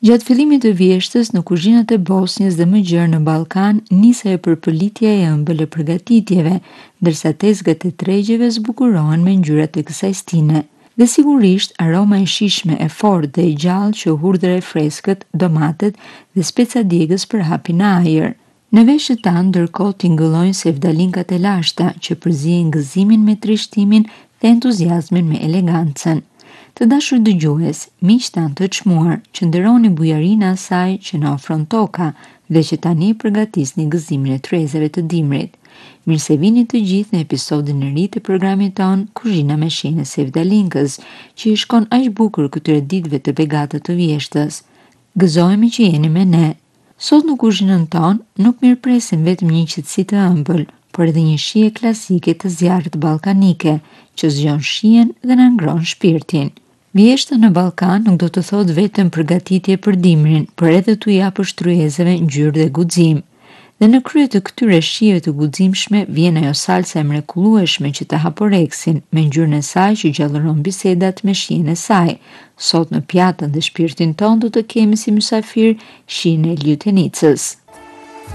Gjatë fillimit të vjeshtës në kuzhinat e Bosnjës dhe më gjerë në Ballkan, nisej përpëlitja e ëmbël e përgatitjeve, ndërsa tezgat e tregjeve zbukurohen me ngjyrat e kësaj stine. Dhe sigurisht, aroma e shijshme, e fortë dhe e gjallë që hudhër e freskët, domatet dhe speca djegës për hapin në ajër. Në veshët tanë ndërkohë tingëllojnë sevdalinkat e lashta që përzihen gëzimin me trishtimin dhe entuziazmin me elegancën. Të dashur dëgjues, miq tanë të çmuar, qëndroni bujarinë asaj që na ofron toka dhe që tani përgatisni gëzimin e tryezave të dimrit. Mirë se vini të gjithë në episodin e ri të programit ton Kuzhina me Shene Sevdalinkës, që i shkon aq bukur këtyre ditëve të begata të vjeshtës. Gëzohemi që jeni me ne. Sot në kuzhinën ton nuk mirëpresim vetëm një qetësi të ëmbël, por edhe një shije klasike të zjarrit ballkanike, që zgjon shijen dhe na ngron shpirtin. Vjeshta në Ballkan nuk do të thotë vetëm përgatitje për dimrin, por edhe t'u japësh tryezave ngjyrë dhe guxim. Dhe në krye të këtyre shijeve të guximshme vjen ajo salsa e mrekullueshme që të haporeksin, me ngjyrën e saj që gjallëron bisedat me shijen e saj. Sot në pjatën dhe shpirtin ton do të kemi si mysafir shijen e Ljutenicës.